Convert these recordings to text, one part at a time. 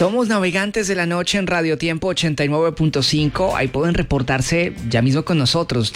Somos Navegantes de la Noche en Radio Tiempo 89.5. Ahí pueden reportarse ya mismo con nosotros.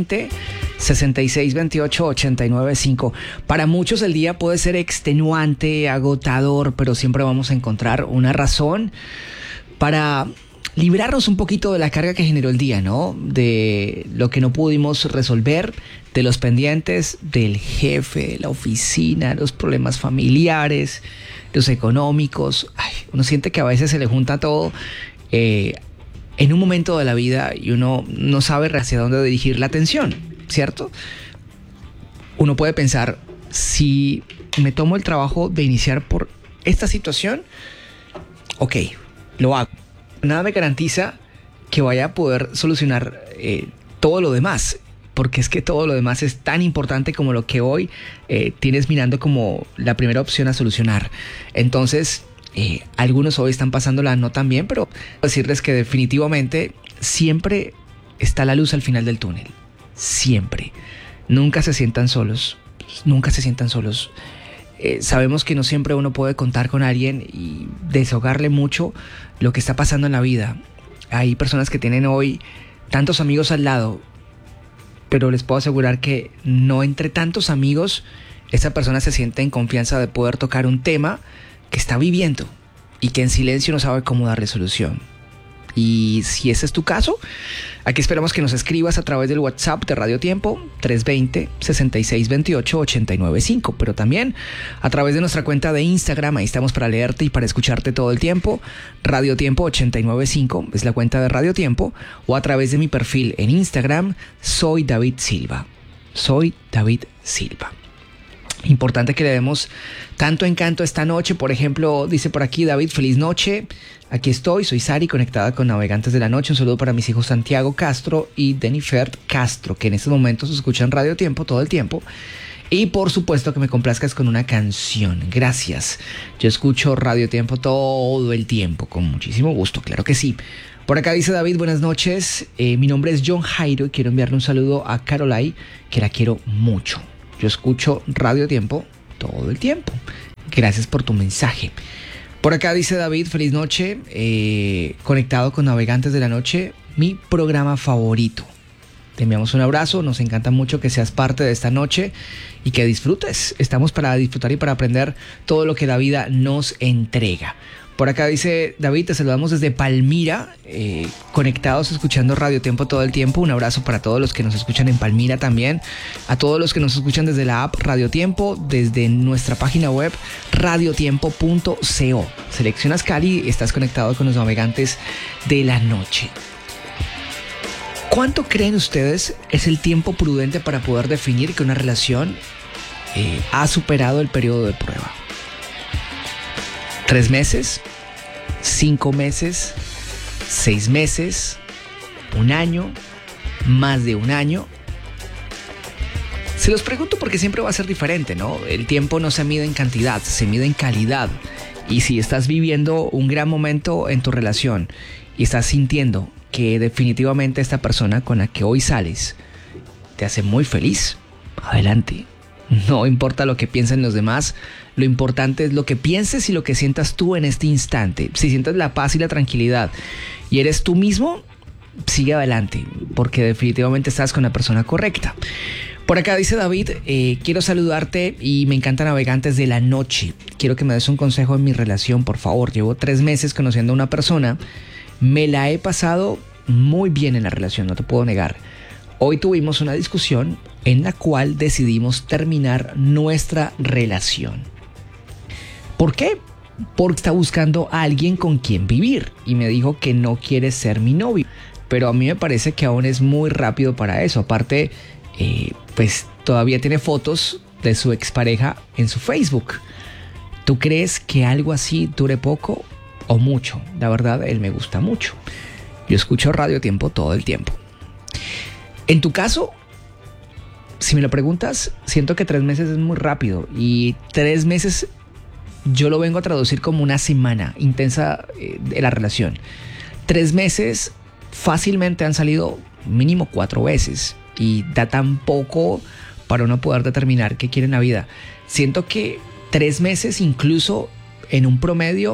320-6628-895. Para muchos el día puede ser extenuante, agotador, pero siempre vamos a encontrar una razón para librarnos un poquito de la carga que generó el día, ¿no? De lo que no pudimos resolver, de los pendientes, del jefe, de la oficina, los problemas familiares, los económicos. Uno siente que a veces se le junta todo en un momento de la vida y uno no sabe hacia dónde dirigir la atención, ¿cierto? Uno puede pensar, si me tomo el trabajo de iniciar por esta situación, ok, lo hago. Nada me garantiza que vaya a poder solucionar todo lo demás, porque es que todo lo demás es tan importante como lo que hoy tienes mirando como la primera opción a solucionar. Entonces, algunos hoy están pasándola no tan bien, pero decirles que definitivamente siempre está la luz al final del túnel. Siempre. Nunca se sientan solos. Nunca se sientan solos. Sabemos que no siempre uno puede contar con alguien y desahogarle mucho lo que está pasando en la vida. Hay personas que tienen hoy tantos amigos al lado, pero les puedo asegurar que no entre tantos amigos esa persona se siente en confianza de poder tocar un tema que está viviendo y que en silencio no sabe cómo darle solución. Y si ese es tu caso, aquí esperamos que nos escribas a través del WhatsApp de Radio Tiempo 320-6628-895, pero también a través de nuestra cuenta de Instagram. Ahí estamos para leerte y para escucharte todo el tiempo. Radio Tiempo 895 es la cuenta de Radio Tiempo, o a través de mi perfil en Instagram, soy David Silva. Soy David Silva. Importante que le demos tanto encanto esta noche. Por ejemplo, dice por aquí David, feliz noche. Aquí estoy, soy Sari, conectada con Navegantes de la Noche. Un saludo para mis hijos Santiago Castro y Denifert Castro, que en estos momentos escuchan Radio Tiempo todo el tiempo. Y por supuesto que me complazcas con una canción. Gracias. Yo escucho Radio Tiempo todo el tiempo, con muchísimo gusto, claro que sí. Por acá dice David, buenas noches. Mi nombre es John Jairo y quiero enviarle un saludo a Carolai, que la quiero mucho. Yo escucho Radio Tiempo todo el tiempo. Gracias por tu mensaje. Por acá dice David, feliz noche, conectado con Navegantes de la Noche, mi programa favorito. Te enviamos un abrazo, nos encanta mucho que seas parte de esta noche y que disfrutes. Estamos para disfrutar y para aprender todo lo que la vida nos entrega. Por acá dice David, te saludamos desde Palmira, conectados, escuchando Radio Tiempo todo el tiempo. Un abrazo para todos los que nos escuchan en Palmira también. A todos los que nos escuchan desde la app Radio Tiempo, desde nuestra página web radiotiempo.co. Seleccionas Cali y estás conectado con los Navegantes de la Noche. ¿Cuánto creen ustedes es el tiempo prudente para poder definir que una relación ha superado el periodo de prueba? 3 meses, 5 meses, 6 meses, 1 año, más de 1 año. Se los pregunto porque siempre va a ser diferente, ¿no? El tiempo no se mide en cantidad, se mide en calidad. Y si estás viviendo un gran momento en tu relación y estás sintiendo que definitivamente esta persona con la que hoy sales te hace muy feliz, adelante. No importa lo que piensen los demás, lo importante es lo que pienses y lo que sientas tú en este instante. Si sientes la paz y la tranquilidad y eres tú mismo, sigue adelante, porque definitivamente estás con la persona correcta. Por acá dice David, quiero saludarte y me encanta Navegantes de la Noche. Quiero que me des un consejo en mi relación, por favor. Llevo 3 meses conociendo a una persona. Me la he pasado muy bien en la relación, no te puedo negar. Hoy tuvimos una discusión en la cual decidimos terminar nuestra relación. ¿Por qué? Porque está buscando a alguien con quien vivir y me dijo que no quiere ser mi novio. Pero a mí me parece que aún es muy rápido para eso. Aparte, pues todavía tiene fotos de su expareja en su Facebook. ¿Tú crees que algo así dure poco o mucho? La verdad, él me gusta mucho. Yo escucho Radio Tiempo todo el tiempo. En tu caso, si me lo preguntas, siento que 3 meses es muy rápido y 3 meses yo lo vengo a traducir como una semana intensa de la relación. 3 meses fácilmente han salido mínimo 4 veces y da tan poco para uno poder determinar qué quiere en la vida. Siento que 3 meses incluso en un promedio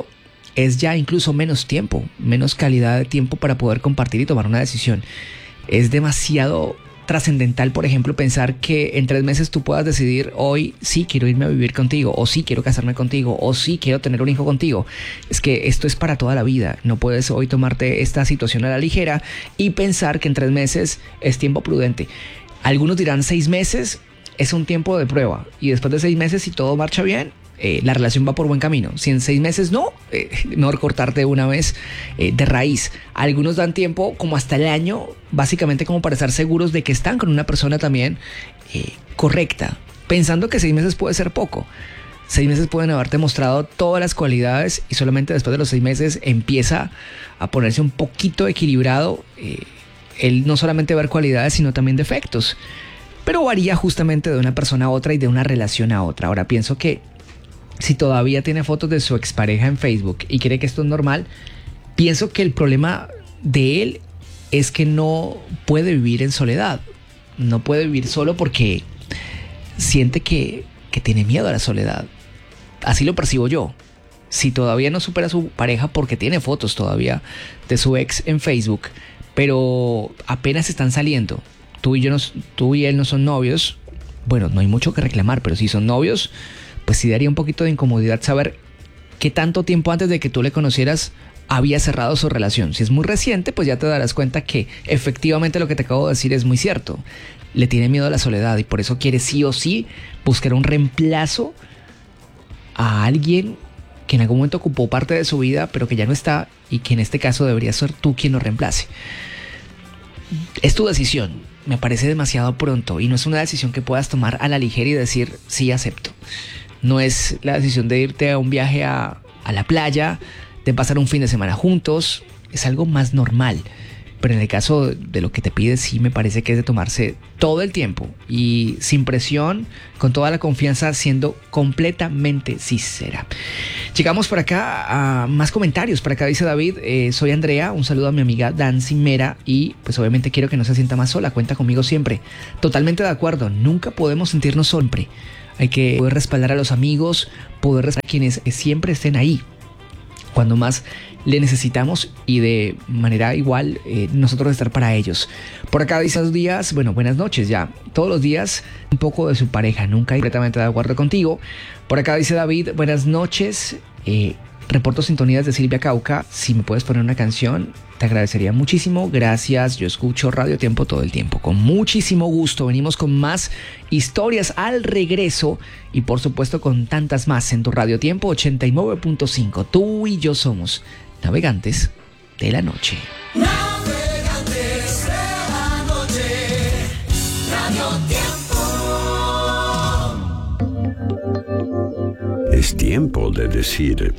es ya incluso menos tiempo, menos calidad de tiempo para poder compartir y tomar una decisión. Es demasiado trascendental, por ejemplo, pensar que en 3 meses tú puedas decidir: hoy sí quiero irme a vivir contigo, o sí quiero casarme contigo, o sí quiero tener un hijo contigo. Es que esto es para toda la vida. No puedes hoy tomarte esta situación a la ligera y pensar que en 3 meses es tiempo prudente. Algunos dirán 6 meses es un tiempo de prueba, y después de 6 meses, si todo marcha bien, la relación va por buen camino. Si en 6 meses no, mejor cortarte de una vez de raíz. Algunos dan tiempo como hasta el año, básicamente como para estar seguros de que están con una persona también correcta, pensando que 6 meses puede ser poco. 6 meses pueden haberte mostrado todas las cualidades y solamente después de los 6 meses empieza a ponerse un poquito equilibrado el no solamente ver cualidades, sino también defectos. Pero varía justamente de una persona a otra y de una relación a otra. Ahora pienso que si todavía tiene fotos de su expareja en Facebook y cree que esto es normal, pienso que el problema de él es que no puede vivir en soledad. No puede vivir solo porque siente que tiene miedo a la soledad. Así lo percibo yo. Si todavía no supera a su pareja porque tiene fotos todavía de su ex en Facebook, pero apenas están saliendo, tú y él no son novios, bueno, no hay mucho que reclamar, pero si son novios, pues sí daría un poquito de incomodidad saber qué tanto tiempo antes de que tú le conocieras había cerrado su relación. Si es muy reciente, pues ya te darás cuenta que efectivamente lo que te acabo de decir es muy cierto. Le tiene miedo a la soledad y por eso quiere sí o sí buscar un reemplazo a alguien que en algún momento ocupó parte de su vida, pero que ya no está, y que en este caso debería ser tú quien lo reemplace. Es tu decisión. Me parece demasiado pronto y no es una decisión que puedas tomar a la ligera y decir sí, acepto. No es la decisión de irte a un viaje a la playa, de pasar un fin de semana juntos. Es algo más normal. Pero en el caso de lo que te pides, sí me parece que es de tomarse todo el tiempo y sin presión, con toda la confianza, siendo completamente sincera. Llegamos por acá a más comentarios. Por acá dice David: soy Andrea, un saludo a mi amiga Dancy Mera y pues obviamente quiero que no se sienta más sola, cuenta conmigo siempre. Totalmente de acuerdo, nunca podemos sentirnos siempre. Hay que poder respaldar a los amigos, poder respaldar a quienes siempre estén ahí cuando más le necesitamos y de manera igual nosotros estar para ellos. Por acá dice: buenos días, bueno, buenas noches ya. Todos los días un poco de su pareja, nunca completamente de acuerdo contigo. Por acá dice David: buenas noches, reporto sintonías de Silvia Cauca. Si me puedes poner una canción, te agradecería muchísimo. Gracias, yo escucho Radio Tiempo todo el tiempo. Con muchísimo gusto. Venimos con más historias al regreso y por supuesto con tantas más en tu Radio Tiempo 89.5. Tú y yo somos navegantes de la noche. Navegantes de la noche, Radio Tiempo. Es tiempo de decir: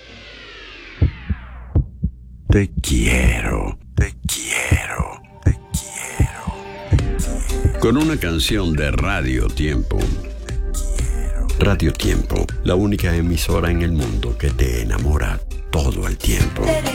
te quiero, te quiero, te quiero, te quiero. Con una canción de Radio Tiempo. Radio Tiempo, la única emisora en el mundo que te enamora todo el tiempo.